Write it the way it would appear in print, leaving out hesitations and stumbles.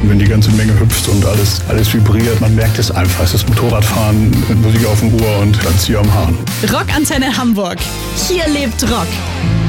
Wenn die ganze Menge hüpft und alles vibriert, man merkt es einfach. Es ist Motorradfahren mit Musik auf dem Ohr und dann Zieh am Hahn. Rockantenne Hamburg. Hier lebt Rock.